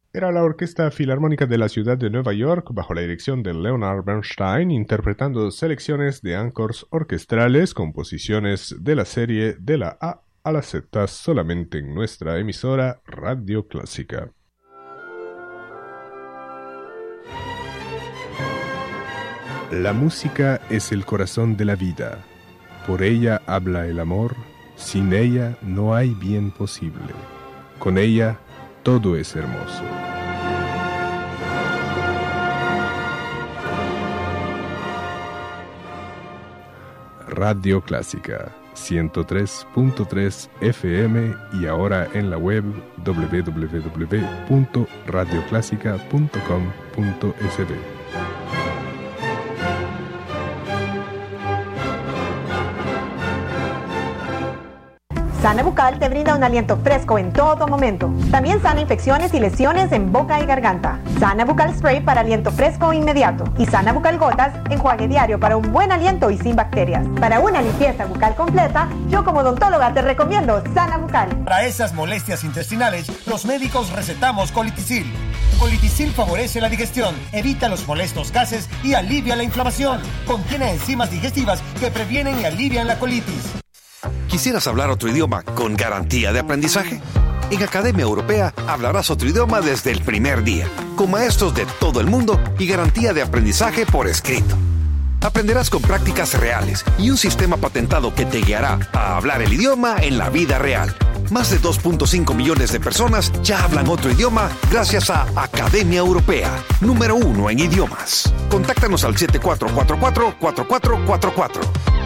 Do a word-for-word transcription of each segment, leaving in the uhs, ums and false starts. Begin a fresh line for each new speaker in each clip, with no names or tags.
Era la Orquesta Filarmónica de la Ciudad de Nueva York, bajo la dirección de Leonard Bernstein, interpretando selecciones de encores orquestrales, composiciones de la serie de la A a la Z, solamente en nuestra emisora Radio Clásica. La música es el corazón de la vida. Por ella habla el amor, sin ella no hay bien posible. Con ella todo es hermoso. Radio Clásica, ciento tres punto tres F M y ahora en la web doble u doble u doble u punto radio clásica punto com punto s b.
Sana Bucal te brinda un aliento fresco en todo momento. También sana infecciones y lesiones en boca y garganta. Sana Bucal Spray para aliento fresco inmediato. Y Sana Bucal Gotas, enjuague diario para un buen aliento y sin bacterias. Para una limpieza bucal completa, yo como odontóloga te recomiendo Sana Bucal.
Para esas molestias intestinales, los médicos recetamos Colitisil. Colitisil favorece la digestión, evita los molestos gases y alivia la inflamación. Contiene enzimas digestivas que previenen y alivian la colitis.
¿Quisieras hablar otro idioma con garantía de aprendizaje? En Academia Europea hablarás otro idioma desde el primer día, con maestros de todo el mundo y garantía de aprendizaje por escrito. Aprenderás con prácticas reales y un sistema patentado que te guiará a hablar el idioma en la vida real. Más de dos punto cinco millones de personas ya hablan otro idioma gracias a Academia Europea, número uno en idiomas. Contáctanos al siete cuatro cuatro cuatro, cuatro cuatro cuatro cuatro.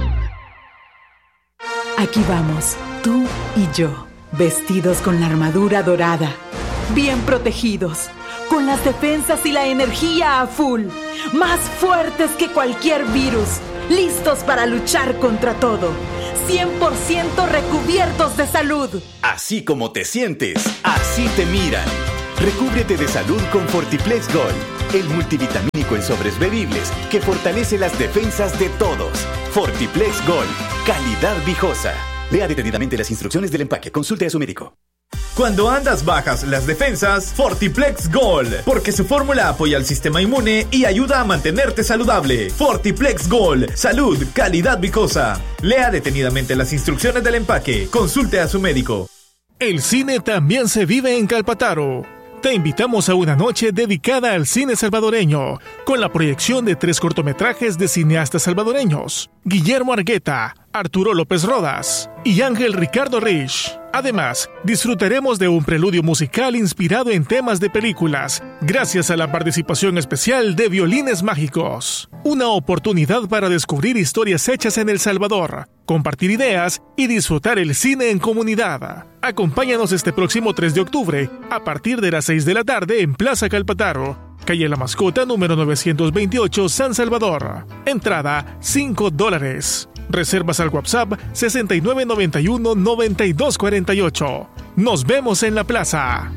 Aquí vamos, tú y yo, vestidos con la armadura dorada, bien protegidos, con las defensas y la energía a full, más fuertes que cualquier virus, listos para luchar contra todo, cien por ciento recubiertos de salud.
Así como te sientes, así te miran. Recúbrete de salud con Fortiplex Gold, el multivitamínico en sobres bebibles que fortalece las defensas de todos. Fortiplex Gold, calidad viejosa. Lea detenidamente las instrucciones del empaque. Consulte a su médico.
Cuando andas bajas las defensas, Fortiplex Gold, porque su fórmula apoya al sistema inmune y ayuda a mantenerte saludable. Fortiplex Gold, salud, calidad viejosa. Lea detenidamente las instrucciones del empaque. Consulte a su médico.
El cine también se vive en Calpataro. Te invitamos a una noche dedicada al cine salvadoreño, con la proyección de tres cortometrajes de cineastas salvadoreños: Guillermo Argueta, Arturo López Rodas y Ángel Ricardo Rich. Además, disfrutaremos de un preludio musical inspirado en temas de películas, gracias a la participación especial de Violines Mágicos. Una oportunidad para descubrir historias hechas en El Salvador, compartir ideas y disfrutar el cine en comunidad. Acompáñanos este próximo tres de octubre, a partir de las seis de la tarde en Plaza Calpataro, calle La Mascota, número novecientos veintiocho, San Salvador. Entrada, cinco dólares. Reservas al WhatsApp sesenta y nueve noventa y uno noventa y dos cuarenta y ocho. Nos vemos en la plaza.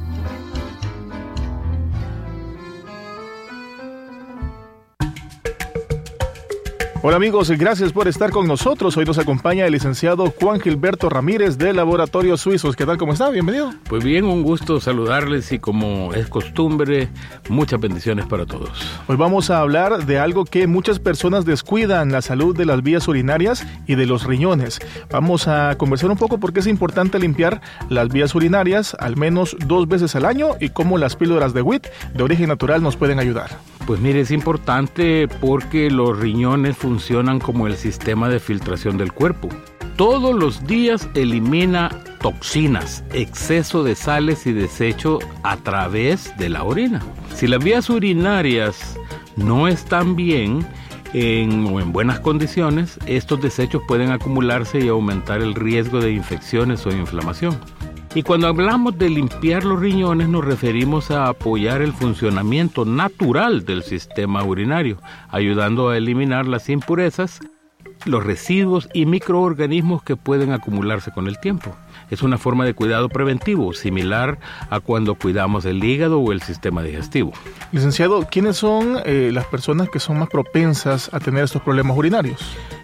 Hola amigos, gracias por estar con nosotros. Hoy nos acompaña el licenciado Juan Gilberto Ramírez de Laboratorios Suizos. ¿Qué tal? ¿Cómo está? Bienvenido.
Pues bien, un gusto saludarles y como es costumbre, muchas bendiciones para todos.
Hoy vamos a hablar de algo que muchas personas descuidan, la salud de las vías urinarias y de los riñones. Vamos a conversar un poco por qué es importante limpiar las vías urinarias al menos dos veces al año y cómo las píldoras de W I T de origen natural nos pueden ayudar.
Pues mire, es importante porque los riñones funcionan como el sistema de filtración del cuerpo. Todos los días elimina toxinas, exceso de sales y desecho a través de la orina. Si las vías urinarias no están bien en, o en buenas condiciones, estos desechos pueden acumularse y aumentar el riesgo de infecciones o inflamación. Y cuando hablamos de limpiar los riñones nos referimos a apoyar el funcionamiento natural del sistema urinario, ayudando a eliminar las impurezas, los residuos y microorganismos que pueden acumularse con el tiempo. Es una forma de cuidado preventivo, similar a cuando cuidamos el hígado o el sistema digestivo.
Licenciado, ¿quiénes son eh, las personas que son más propensas a tener estos problemas urinarios?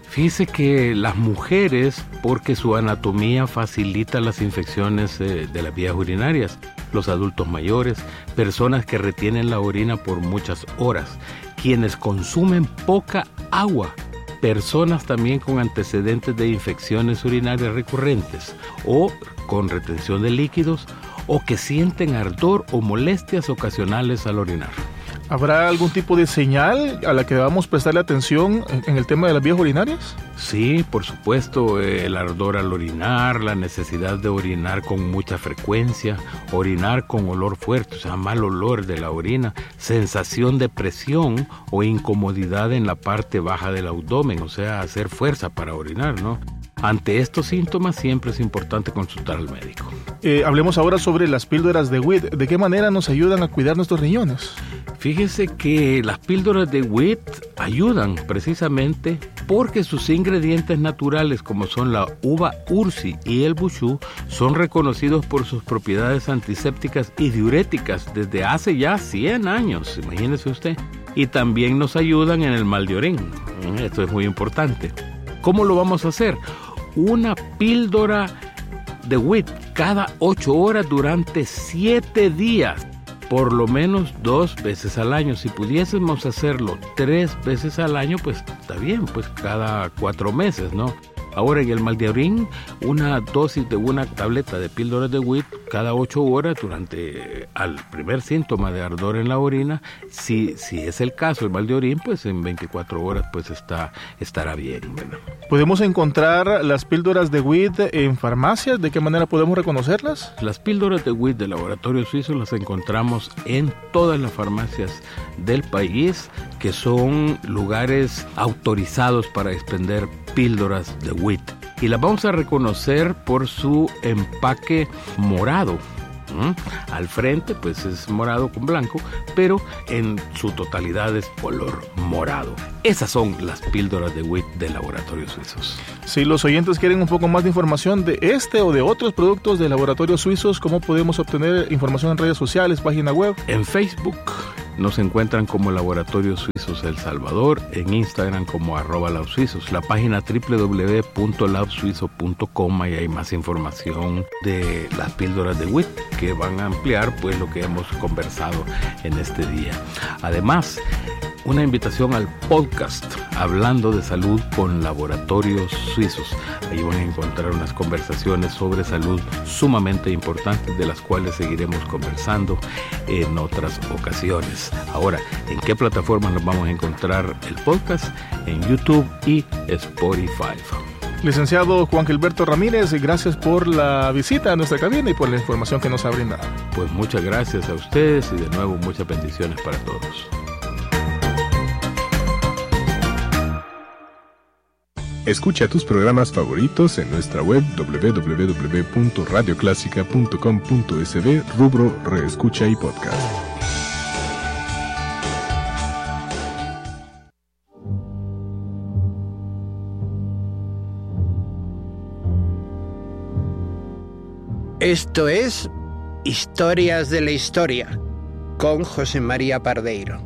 Fíjese que las mujeres, porque su anatomía facilita las infecciones eh, de las vías urinarias, los adultos mayores, personas que retienen la orina por muchas horas, quienes consumen poca agua, personas también con antecedentes de infecciones urinarias recurrentes o con retención de líquidos o que sienten ardor o molestias ocasionales al orinar.
¿Habrá algún tipo de señal a la que debamos prestarle atención en el tema de las vías urinarias?
Sí, por supuesto, el ardor al orinar, la necesidad de orinar con mucha frecuencia, orinar con olor fuerte, o sea, mal olor de la orina, sensación de presión o incomodidad en la parte baja del abdomen, o sea, hacer fuerza para orinar, ¿no? Ante estos síntomas siempre es importante consultar al médico.
Eh, hablemos ahora sobre las píldoras de W I T. ¿De qué manera nos ayudan a cuidar nuestros riñones?
Fíjese que las píldoras de W I T ayudan precisamente porque sus ingredientes naturales, como son la uva ursi y el buchú, son reconocidos por sus propiedades antisépticas y diuréticas desde hace ya cien años, imagínese usted. Y también nos ayudan en el mal de orín. Esto es muy importante. ¿Cómo lo vamos a hacer? Una píldora de W I T cada ocho horas durante siete días, por lo menos dos veces al año. Si pudiésemos hacerlo tres veces al año, pues está bien, pues cada cuatro meses, ¿no? Ahora en el mal de orín, una dosis de una tableta de píldoras de W I T cada ocho horas durante al primer síntoma de ardor en la orina. Si, si es el caso el mal de orín, pues en veinticuatro horas pues está, estará bien, ¿verdad?
¿Podemos encontrar las píldoras de W I T en farmacias? ¿De qué manera podemos reconocerlas?
Las píldoras de W I T de Laboratorio Suizo las encontramos en todas las farmacias del país, que son lugares autorizados para expender píldoras de W I T. Y las vamos a reconocer por su empaque morado. ¿Mm? Al frente pues es morado con blanco, pero en su totalidad es color morado. Esas son las píldoras de W I T de Laboratorios Suizos.
Si los oyentes quieren un poco más de información de este o de otros productos de Laboratorios Suizos, ¿cómo podemos obtener información en redes sociales, página web?
En Facebook nos encuentran como Laboratorios Suizos El Salvador, en Instagram como arroba labsuizos, la página doble u doble u doble u punto lab suizo punto com, y hay más información de las píldoras de W I T que van a ampliar pues lo que hemos conversado en este día. Además, una invitación al podcast Hablando de Salud con Laboratorios Suizos. Ahí van a encontrar unas conversaciones sobre salud sumamente importantes, de las cuales seguiremos conversando en otras ocasiones. Ahora, ¿en qué plataforma nos vamos a encontrar el podcast? En YouTube y Spotify.
Licenciado Juan Gilberto Ramírez, gracias por la visita a nuestra cabina y por la información que nos ha brindado.
Pues muchas gracias a ustedes y de nuevo muchas bendiciones para todos.
Escucha tus programas favoritos en nuestra web doble u doble u doble u punto radio clásica punto com punto es be, rubro Reescucha y Podcast.
Esto es Historias de la Historia con José María Pardeiro.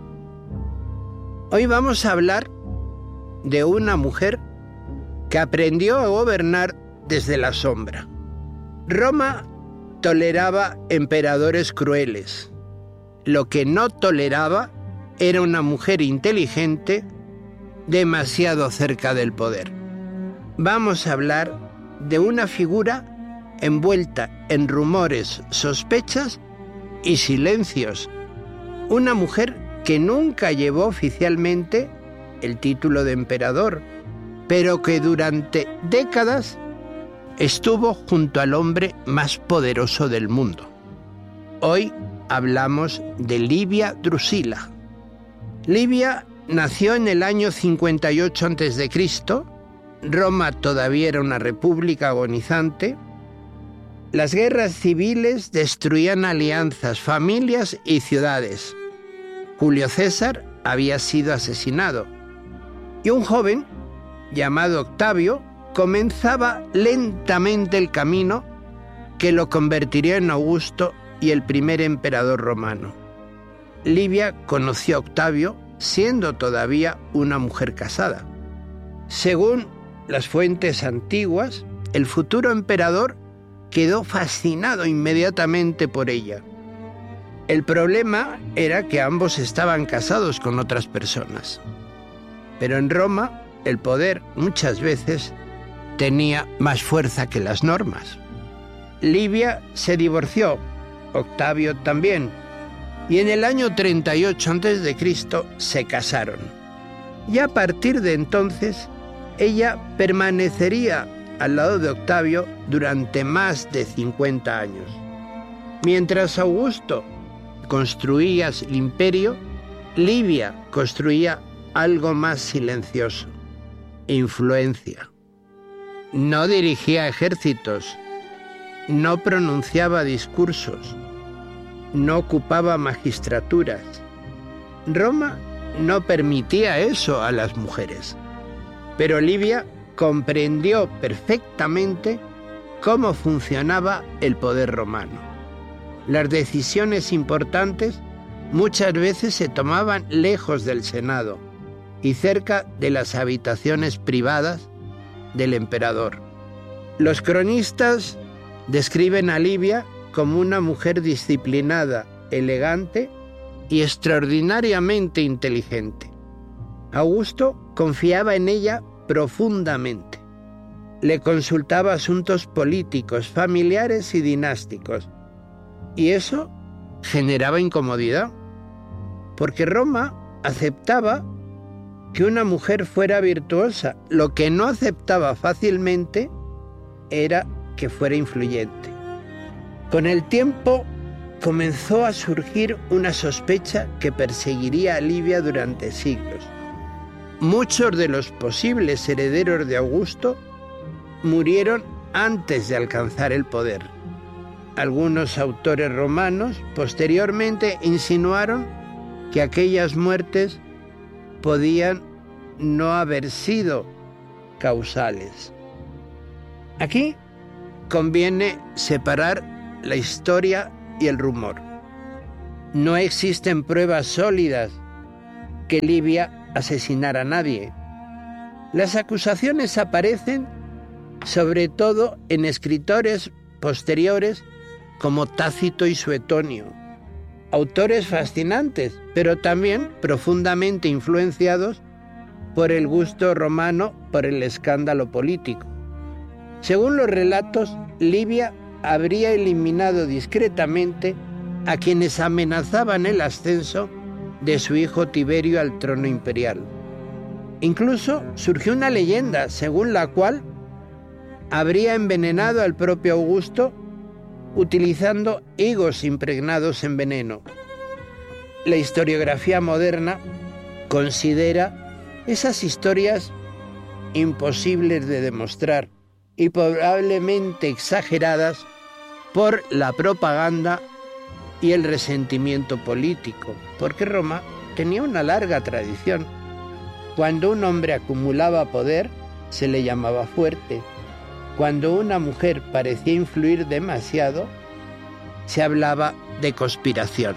Hoy vamos a hablar de una mujer que aprendió a gobernar desde la sombra. Roma toleraba emperadores crueles. Lo que no toleraba era una mujer inteligente demasiado cerca del poder. Vamos a hablar de una figura envuelta en rumores, sospechas y silencios. Una mujer que nunca llevó oficialmente el título de emperador, pero que durante décadas estuvo junto al hombre más poderoso del mundo. Hoy hablamos de Livia Drusila. Livia nació en el año cincuenta y ocho antes de Cristo. Roma todavía era una república agonizante. Las guerras civiles destruían alianzas, familias y ciudades. Julio César había sido asesinado y un joven llamado Octavio comenzaba lentamente el camino que lo convertiría en Augusto y el primer emperador romano. Livia conoció a Octavio siendo todavía una mujer casada. Según las fuentes antiguas, el futuro emperador quedó fascinado inmediatamente por ella. El problema era que ambos estaban casados con otras personas. Pero en Roma, el poder muchas veces tenía más fuerza que las normas. Livia se divorció, Octavio también, y en el año treinta y ocho antes de Cristo se casaron. Y a partir de entonces, ella permanecería al lado de Octavio durante más de cincuenta años. Mientras Augusto construía el imperio, Livia construía algo más silencioso: influencia. No dirigía ejércitos, no pronunciaba discursos, no ocupaba magistraturas. Roma no permitía eso a las mujeres, pero Livia comprendió perfectamente cómo funcionaba el poder romano. Las decisiones importantes muchas veces se tomaban lejos del Senado y cerca de las habitaciones privadas del emperador. Los cronistas describen a Livia como una mujer disciplinada, elegante y extraordinariamente inteligente. Augusto confiaba en ella profundamente. Le consultaba asuntos políticos, familiares y dinásticos, y eso generaba incomodidad, porque Roma aceptaba que una mujer fuera virtuosa. Lo que no aceptaba fácilmente era que fuera influyente. Con el tiempo comenzó a surgir una sospecha que perseguiría a Livia durante siglos. Muchos de los posibles herederos de Augusto murieron antes de alcanzar el poder. Algunos autores romanos posteriormente insinuaron que aquellas muertes podían no haber sido causales. Aquí conviene separar la historia y el rumor. No existen pruebas sólidas que Livia asesinara a nadie. Las acusaciones aparecen sobre todo en escritores posteriores como Tácito y Suetonio, autores fascinantes, pero también profundamente influenciados por el gusto romano por el escándalo político. Según los relatos, Livia habría eliminado discretamente a quienes amenazaban el ascenso de su hijo Tiberio al trono imperial. Incluso surgió una leyenda según la cual habría envenenado al propio Augusto utilizando higos impregnados en veneno. La historiografía moderna considera esas historias imposibles de demostrar y probablemente exageradas por la propaganda y el resentimiento político, porque Roma tenía una larga tradición. Cuando un hombre acumulaba poder, se le llamaba fuerte. Cuando una mujer parecía influir demasiado, se hablaba de conspiración.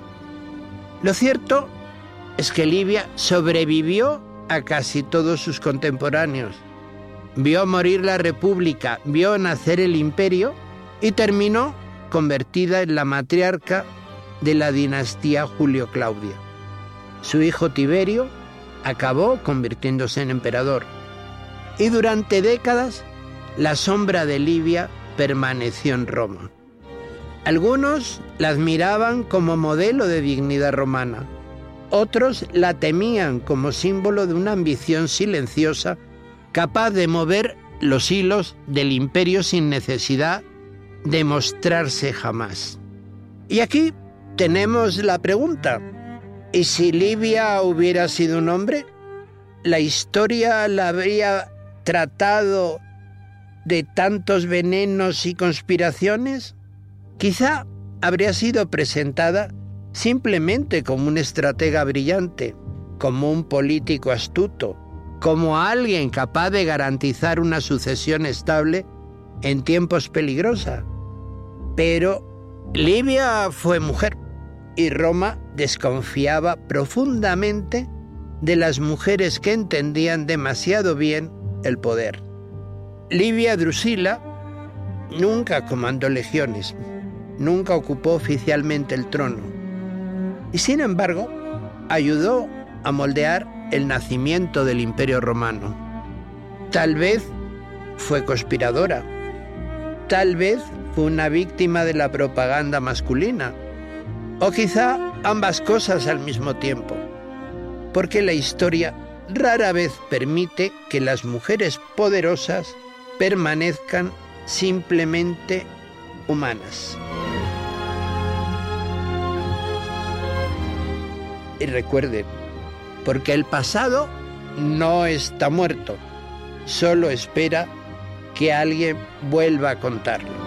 Lo cierto es que Livia sobrevivió a casi todos sus contemporáneos. Vio morir la República, vio nacer el Imperio y terminó convertida en la matriarca de la dinastía Julio-Claudia. Su hijo Tiberio acabó convirtiéndose en emperador y durante décadas la sombra de Livia permaneció en Roma. Algunos la admiraban como modelo de dignidad romana, otros la temían como símbolo de una ambición silenciosa capaz de mover los hilos del imperio sin necesidad de mostrarse jamás. Y aquí tenemos la pregunta: ¿y si Livia hubiera sido un hombre? ¿La historia la habría tratado de tantos venenos y conspiraciones? Quizá habría sido presentada simplemente como un estratega brillante, como un político astuto, como alguien capaz de garantizar una sucesión estable en tiempos peligrosos. Pero Livia fue mujer y Roma desconfiaba profundamente de las mujeres que entendían demasiado bien el poder. Livia Drusila nunca comandó legiones, nunca ocupó oficialmente el trono y, sin embargo, ayudó a moldear el nacimiento del Imperio Romano. Tal vez fue conspiradora, tal vez fue una víctima de la propaganda masculina, o quizá ambas cosas al mismo tiempo, porque la historia rara vez permite que las mujeres poderosas permanezcan simplemente humanas. Y recuerden, porque el pasado no está muerto, solo espera que alguien vuelva a contarlo.